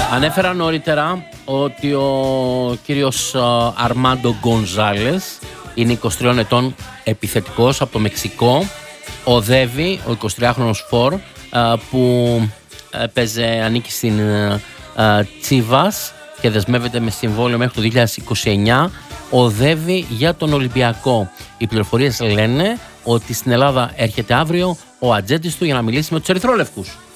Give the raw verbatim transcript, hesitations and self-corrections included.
Ανέφερα νωρίτερα ότι ο κύριος Αρμάντο Γκονζάλες είναι είκοσι τριών ετών, επιθετικός από το Μεξικό. Οδεύει, ο εικοσιτριάχρονος φορ που παίζει, ανήκει στην Τσίβας και δεσμεύεται με συμβόλαιο μέχρι το δύο χιλιάδες είκοσι εννιά. Οδεύει για τον Ολυμπιακό. Οι πληροφορίες λένε ότι στην Ελλάδα έρχεται αύριο ο ατζέντης του για να μιλήσει με τους ερυθρόλευκους.